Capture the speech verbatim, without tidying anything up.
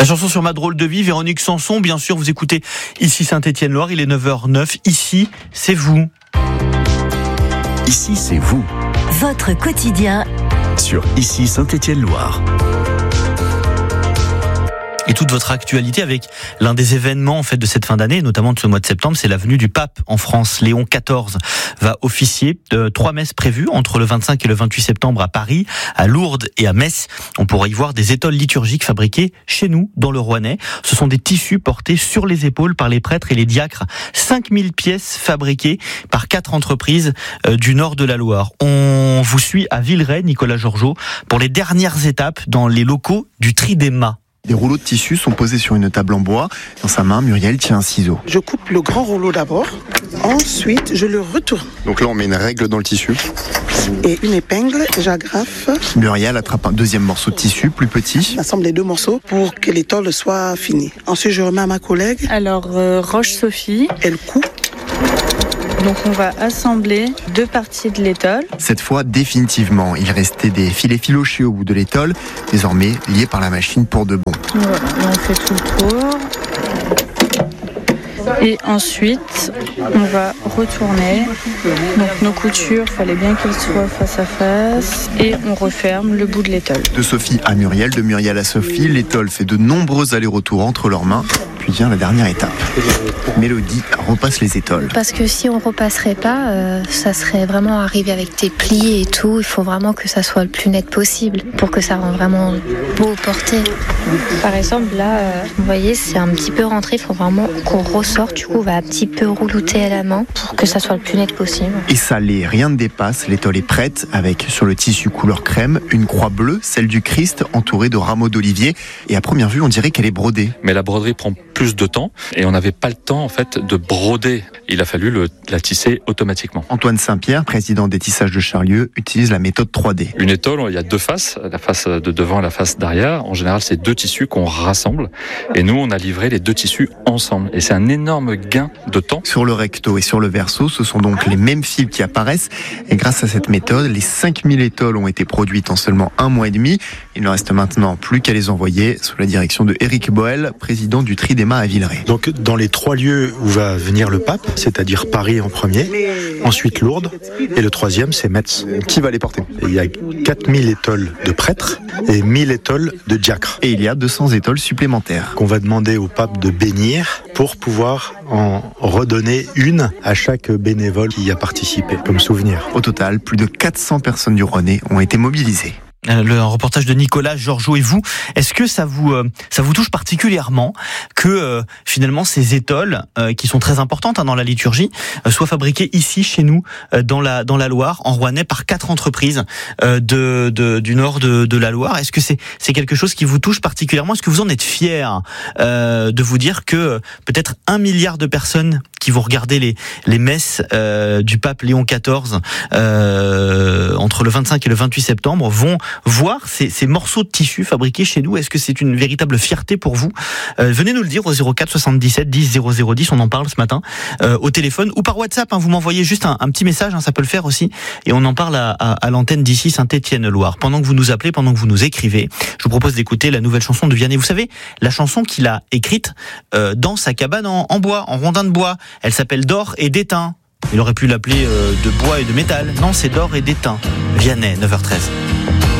La chanson sur Ma drôle de vie, Véronique Sanson, bien sûr, vous écoutez Ici Saint-Étienne-Loire, il est neuf heures neuf. Ici, c'est vous. Ici, c'est vous. Votre quotidien Sur Ici Saint-Étienne-Loire. Et toute votre actualité avec l'un des événements en fait de cette fin d'année, notamment de ce mois de septembre, c'est la venue du pape en France. Léon quatorze va officier. De trois messes prévues entre le vingt-cinq et le vingt-huit septembre à Paris, à Lourdes et à Metz. On pourra y voir des étoles liturgiques fabriquées chez nous, dans le Rouennais. Ce sont des tissus portés sur les épaules par les prêtres et les diacres. cinq mille pièces fabriquées par quatre entreprises euh, du nord de la Loire. On vous suit à Villeray, Nicolas Georgeot, pour les dernières étapes dans les locaux du Tridéma. Des rouleaux de tissu sont posés sur une table en bois. Dans sa main, Muriel tient un ciseau. Je coupe le grand rouleau d'abord. Ensuite, je le retourne. Donc là, on met une règle dans le tissu. Et une épingle, j'agrafe. Muriel attrape un deuxième morceau de tissu, plus petit. J'assemble les deux morceaux pour que l'étole soit finie. Ensuite, je remets à ma collègue. Alors, euh, Roche-Sophie. Elle coupe. Donc on va assembler deux parties de l'étole. Cette fois, définitivement, il restait des filets filochés au bout de l'étole, désormais liés par la machine pour de bon. Voilà, on fait tout le tour. Et ensuite, on va retourner. Donc nos coutures, il fallait bien qu'elles soient face à face. Et on referme le bout de l'étole. De Sophie à Muriel, de Muriel à Sophie, l'étole fait de nombreux allers-retours entre leurs mains. Puis vient la dernière étape. Mélodie repasse les étoles. Parce que si on repasserait pas, euh, ça serait vraiment arrivé avec des plis et tout. Il faut vraiment que ça soit le plus net possible pour que ça rende vraiment beau au porté. Par exemple, là, euh, vous voyez, c'est un petit peu rentré. Il faut vraiment qu'on ressorte. Du coup, on va un petit peu roulouter à la main pour que ça soit le plus net possible. Et ça l'est, rien ne dépasse. L'étole est prête avec sur le tissu couleur crème une croix bleue, celle du Christ, entourée de rameaux d'olivier. Et à première vue, on dirait qu'elle est brodée. Mais la broderie prend plus de temps et on n'avait pas le temps en fait de broder. Il a fallu le, la tisser automatiquement. Antoine Saint-Pierre, président des tissages de Charlieu, utilise la méthode trois D. Une étole, il y a deux faces, la face de devant et la face d'arrière. En général, c'est deux tissus qu'on rassemble et nous, on a livré les deux tissus ensemble. Et c'est un énorme gain de temps. Sur le recto et sur le verso, ce sont donc les mêmes fils qui apparaissent. Et grâce à cette méthode, les cinq mille étoles ont été produites en seulement un mois et demi. Il ne reste maintenant plus qu'à les envoyer sous la direction de Éric Boel, président du Tridéma à Villeray. Donc dans les trois lieux où va venir le pape, c'est-à-dire Paris en premier, ensuite Lourdes, et le troisième c'est Metz. Qui va les porter ? Il y a quatre mille étoles de prêtres et mille étoles de diacres. Et il y a deux cents étoles supplémentaires. Qu'on va demander au pape de bénir pour pouvoir en redonner une à chaque bénévole qui y a participé, comme souvenir. Au total, plus de quatre cents personnes du Rouennais ont été mobilisées. Le reportage de Nicolas Georgeot et vous, est-ce que ça vous euh, ça vous touche particulièrement que euh, finalement ces étoles euh, qui sont très importantes hein, dans la liturgie euh, soient fabriquées ici chez nous euh, dans la dans la Loire en Rouennais par quatre entreprises euh, de, de du nord de, de la Loire? Est-ce que c'est c'est quelque chose qui vous touche particulièrement? Est-ce que vous en êtes fier euh, de vous dire que euh, peut-être un milliard de personnes qui vont regarder les les messes euh, du pape Léon quatorze euh, entre le vingt-cinq et le vingt-huit septembre vont voir ces, ces morceaux de tissu fabriqués chez nous? Est-ce que c'est une véritable fierté pour vous? euh, Venez nous le dire au zéro quatre soixante-dix-sept dix zéro zéro dix, on en parle ce matin euh, au téléphone ou par WhatsApp, hein, vous m'envoyez juste un, un petit message, hein, ça peut le faire aussi, et on en parle à, à, à l'antenne d'ici Saint-Étienne-Loire. Pendant que vous nous appelez, pendant que vous nous écrivez, je vous propose d'écouter la nouvelle chanson de Vianney. Vous savez, la chanson qu'il a écrite euh, dans sa cabane en, en bois, en rondin de bois. Elle s'appelle D'or et d'étain. Il aurait pu l'appeler euh, de bois et de métal. Non, c'est d'or et d'étain. Vianney, neuf heures treize.